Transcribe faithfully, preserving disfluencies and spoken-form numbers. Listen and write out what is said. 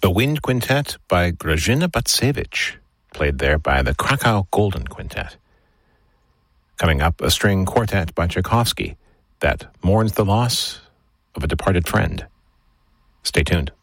The Wind Quintet by Grażyna Bacewicz, played there by the Krakow Golden Quintet. Coming up, a string quartet by Tchaikovsky that mourns the loss of a departed friend. Stay tuned.